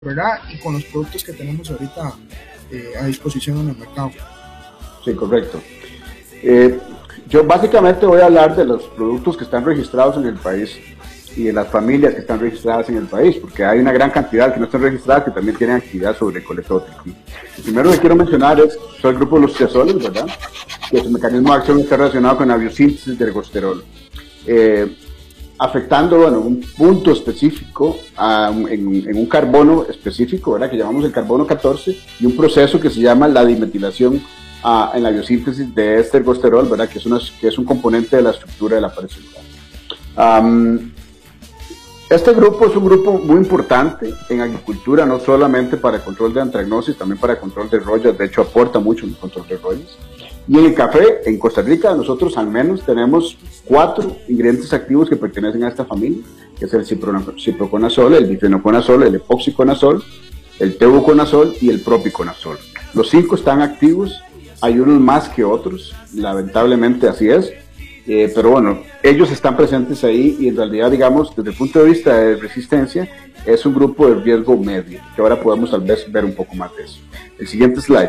¿verdad? Y con los productos que tenemos ahorita a disposición en el mercado. Sí, correcto. Yo básicamente voy a hablar de los productos que están registrados en el país y de las familias que están registradas en el país, porque hay una gran cantidad que no están registradas que también tienen actividad sobre coletótico. El primero que quiero mencionar es el grupo de los tiazoles, ¿verdad? Que su mecanismo de acción está relacionado con la biosíntesis del ergosterol, afectando, bueno, un punto específico en un carbono específico, ¿verdad? Que llamamos el carbono 14, y un proceso que se llama la dimetilación en la biosíntesis de este ergosterol, ¿verdad? Que es un componente de la estructura de la pared celular. Este grupo es un grupo muy importante en agricultura, no solamente para el control de antragnosis, también para el control de rollas. De hecho, aporta mucho en el control de rollas. Y en el café, en Costa Rica, nosotros al menos tenemos 4 ingredientes activos que pertenecen a esta familia, que es el ciproconazol, el difenoconazol, el epoxiconazol, el teuconazol y el propiconazol. Los 5 están activos, hay unos más que otros, lamentablemente así es, pero bueno, ellos están presentes ahí y en realidad, digamos, desde el punto de vista de resistencia, es un grupo de riesgo medio, que ahora podemos tal vez ver un poco más de eso. El siguiente slide.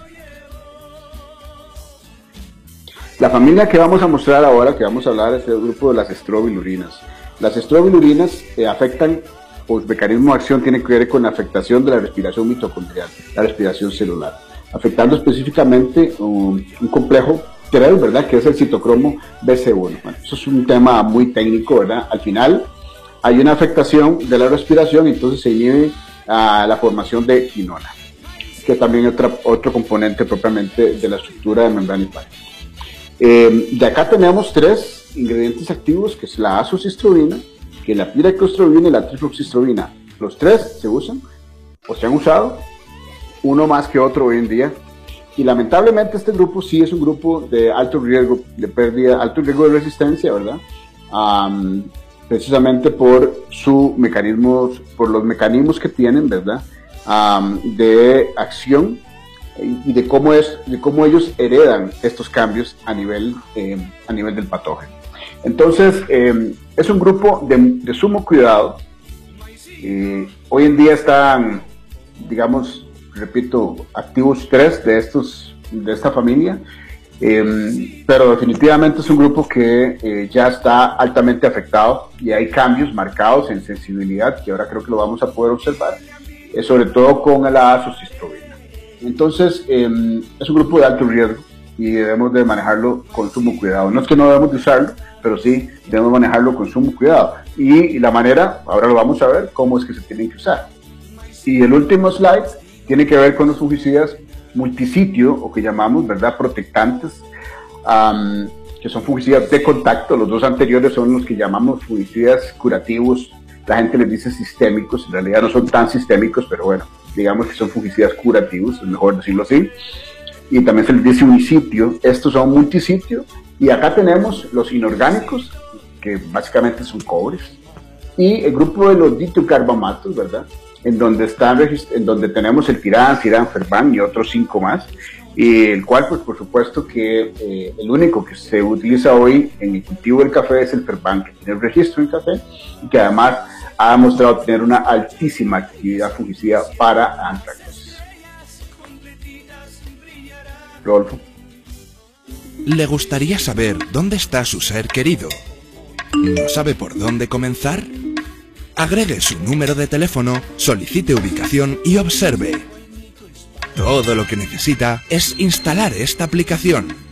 La familia que vamos a mostrar ahora, que vamos a hablar, es el grupo de las estrobilurinas. Las estrobilurinas afectan, pues, mecanismo de acción tiene que ver con la afectación de la respiración mitocondrial, la respiración celular, afectando específicamente un complejo 3, ¿verdad? Que es el citocromo BC1. Bueno, eso es un tema muy técnico, ¿verdad? Al final hay una afectación de la respiración, entonces se inhibe la formación de quinona, que también es otro componente propiamente de la estructura de membrana hepática. De acá tenemos 3 ingredientes activos, que es la azoxastrobina, que es la piracostrobina y la trifloxastrobina. Los 3 se usan, o se han usado, uno más que otro hoy en día. Y lamentablemente este grupo sí es un grupo de alto riesgo de pérdida, alto riesgo de resistencia, ¿verdad? Precisamente por por los mecanismos que tienen, ¿verdad? De acción y de cómo ellos heredan estos cambios a nivel del patógeno. Entonces, es un grupo de sumo cuidado. Hoy en día están, digamos, repito, activos 3 de esta familia, pero definitivamente es un grupo que ya está altamente afectado y hay cambios marcados en sensibilidad que ahora creo que lo vamos a poder observar, sobre todo con la azoxastrobina. Entonces, es un grupo de alto riesgo y debemos de manejarlo con sumo cuidado. No es que no debemos de usarlo, pero sí debemos manejarlo con sumo cuidado. Y la manera, ahora lo vamos a ver, cómo es que se tienen que usar. Y el último slide tiene que ver con los fungicidas multisitio, o que llamamos, ¿verdad?, protectantes, que son fungicidas de contacto. Los 2 anteriores son los que llamamos fungicidas curativos. La gente les dice sistémicos, en realidad no son tan sistémicos, pero bueno, digamos que son fungicidas curativos, es mejor decirlo así. Y también se les dice unisitio. Estos son multisitio. Y acá tenemos los inorgánicos, que básicamente son cobres. Y el grupo de los ditiocarbamatos, ¿verdad?, en donde tenemos el tirán, cirán, ferban y otros 5 más, y el cual, pues por supuesto que el único que se utiliza hoy en el cultivo del café es el ferban, que tiene el registro en café y que además ha demostrado tener una altísima actividad fungicida para antracnosis. Rodolfo. ¿Le gustaría saber dónde está su ser querido? ¿No sabe por dónde comenzar? Agregue su número de teléfono, solicite ubicación y observe. Todo lo que necesita es instalar esta aplicación.